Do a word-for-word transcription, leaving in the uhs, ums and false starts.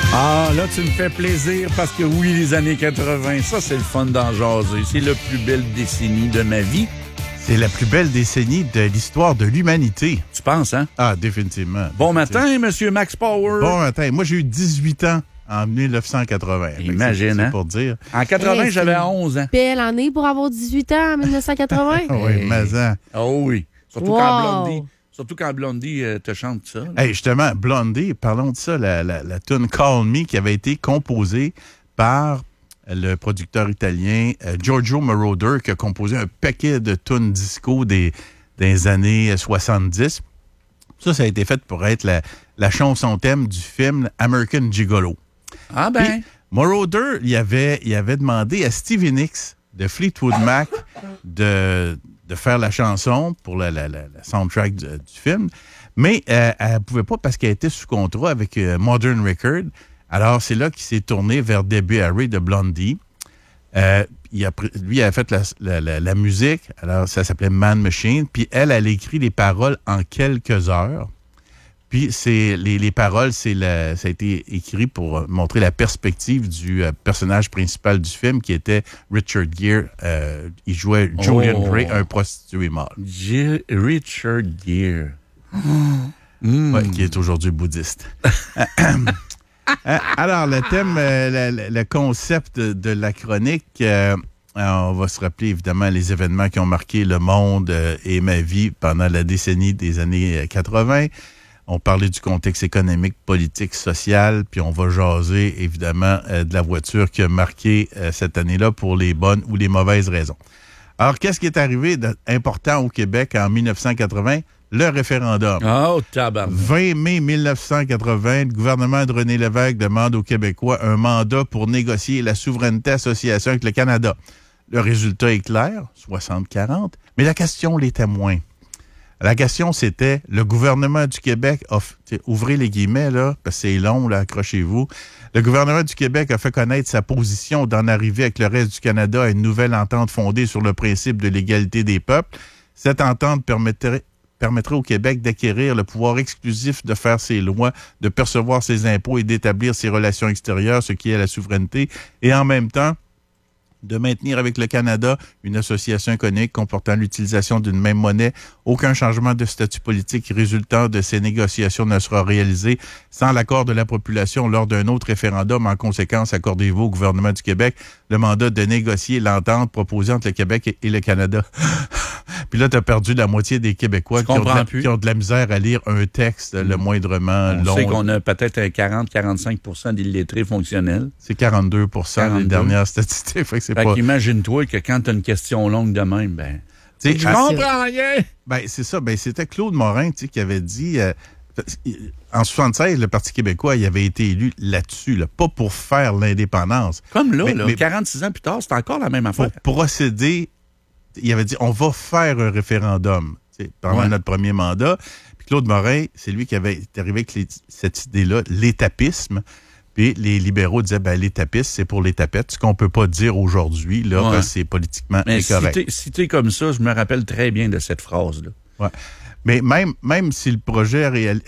Ah, là, tu me fais plaisir parce que oui, les années quatre-vingt, ça, c'est le fun d'en jaser. C'est la plus belle décennie de ma vie. C'est la plus belle décennie de l'histoire de l'humanité. Tu penses, hein? Ah, définitivement. Bon matin, monsieur Max Power. Bon matin. Moi, j'ai eu dix-huit ans en dix-neuf cent quatre-vingt. Imagine, c'est, hein? c'est pour dire. En quatre-vingt, Hey, j'avais c'est onze ans. Belle année pour avoir dix-huit ans en dix-neuf cent quatre-vingt. Oui, Hey. mais hein. Oh oui. Surtout Wow. quand Blondie, surtout quand Blondie euh, te chante ça. là. Hey, justement, Blondie, parlons de ça, la, la, la tune Call Me qui avait été composée par le producteur italien euh, Giorgio Moroder qui a composé un paquet de tunes disco des, des années soixante-dix. Ça, ça a été fait pour être la, la chanson thème du film American Gigolo. Ah ben. Puis, Moroder, il avait, il avait demandé à Stevie Nicks de Fleetwood Mac de, de faire la chanson pour la, la, la, la soundtrack du, du film, mais euh, elle ne pouvait pas parce qu'elle était sous contrat avec euh, Modern Record. Alors, c'est là qu'il s'est tourné vers Debbie Harry de Blondie. Euh, il a, lui, il a fait la, la, la, la musique, alors ça s'appelait Man Machine, puis elle, elle a écrit les paroles en quelques heures. Puis c'est les, les paroles, c'est la, ça a été écrit pour montrer la perspective du euh, personnage principal du film, qui était Richard Gere. Euh, il jouait Julian Oh. Gray, un prostitué mort, G- Richard Gere. Mm. ouais, qui est aujourd'hui bouddhiste. Euh, Alors, le thème, euh, le, le concept de, de la chronique, euh, on va se rappeler évidemment les événements qui ont marqué le monde euh, et ma vie pendant la décennie des années quatre-vingt. On parlait du contexte économique, politique, social, puis on va jaser évidemment euh, de la voiture qui a marqué euh, cette année-là pour les bonnes ou les mauvaises raisons. Alors, qu'est-ce qui est arrivé d'important au Québec en dix-neuf cent quatre-vingt? Le référendum. Oh, tabarnak. vingt mai dix-neuf cent quatre-vingt, le gouvernement de René Lévesque demande aux Québécois un mandat pour négocier la souveraineté association avec le Canada. Le résultat est clair, soixante quarante, mais la question l'était moins. La question, c'était, le gouvernement du Québec a... Ouvrez les guillemets, là, parce que c'est long, là, accrochez-vous. Le gouvernement du Québec a fait connaître sa position d'en arriver avec le reste du Canada à une nouvelle entente fondée sur le principe de l'égalité des peuples. Cette entente permettrait permettrait au Québec d'acquérir le pouvoir exclusif de faire ses lois, de percevoir ses impôts et d'établir ses relations extérieures, ce qui est la souveraineté, et en même temps, de maintenir avec le Canada une association économique comportant l'utilisation d'une même monnaie. Aucun changement de statut politique résultant de ces négociations ne sera réalisé sans l'accord de la population lors d'un autre référendum. En conséquence, accordez-vous au gouvernement du Québec le mandat de négocier l'entente proposée entre le Québec et le Canada. Puis là, tu as perdu la moitié des Québécois qui ont, de la, qui ont de la misère à lire un texte le moindrement On long. sait qu'on a peut-être quarante à quarante-cinq pour cent d'illettrés fonctionnels. C'est quarante-deux pour cent quarante-deux. des dernières statistiques. Fait que c'est Fait pas... qu'imagine-toi que quand tu as une question longue de même, ben... T'sais, Je à- comprends rien! Ben, c'est ça. Ben, c'était Claude Morin, tu sais, qui avait dit... euh, en soixante-seize, le Parti québécois, il avait été élu là-dessus, là, pas pour faire l'indépendance. Comme là, Mais- là mais- quarante-six ans plus tard, c'est encore la même affaire. Pour procéder, il avait dit, on va faire un référendum, tu sais, pendant Ouais. notre premier mandat. Puis Claude Morin, c'est lui qui avait été arrivé avec les- cette idée-là, l'étapisme. Puis les libéraux disaient, ben, l'étapisme, c'est pour les tapettes, ce qu'on peut pas dire aujourd'hui, là, Ouais. parce que c'est politiquement Mais incorrect. cité, cité comme ça, je me rappelle très bien de cette phrase-là. Ouais. Mais même, même si le projet réel-